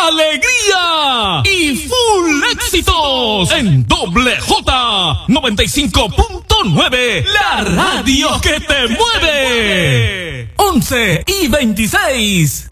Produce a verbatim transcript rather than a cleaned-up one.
alegría y full éxitos en Doble J noventa y cinco punto nueve, la radio que te mueve. once y veintiséis.